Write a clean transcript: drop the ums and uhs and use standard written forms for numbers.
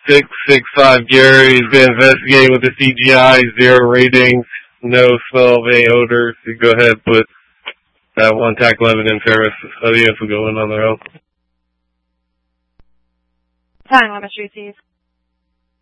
665 Gary. He's been investigated with the CGI, 0 ratings, no smell of any odors. So go ahead and put that one TAC 11 in service. Adios will go in on their own. Time limit, Reese's.